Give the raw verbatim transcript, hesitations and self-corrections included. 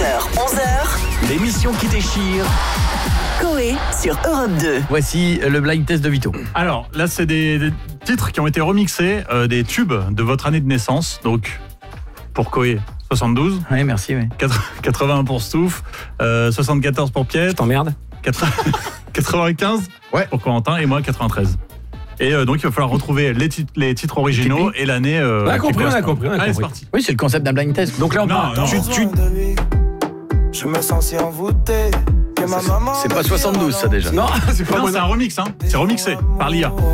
heures, onze heures, L'émission qui déchire. Coé sur Europe deux. Voici le blind test de Vito. Alors, là, c'est des, des titres qui ont été remixés, euh, des tubes de votre année de naissance. Donc, pour Coé, soixante-douze. Oui, merci. Oui. quatre-vingt-un pour Stouff. Euh, soixante-quatorze pour Piet. T'emmerdes. quatre-vingt-quinze Ouais. pour Corentin et moi, quatre-vingt-treize. Et euh, donc, il va falloir retrouver les, tit- les titres originaux et l'année. Euh, On a qui compris, on a correspond. compris, on a Allez, c'est compris. parti. Oui, c'est le concept d'un blind test. Donc là, on Non, parle. non. Tu, tu... Je me sens si envoûté que ma maman. C'est pas soixante-douze, ça déjà. Non, c'est pas Non, moi. c'est un remix, hein. C'est remixé par l'I A.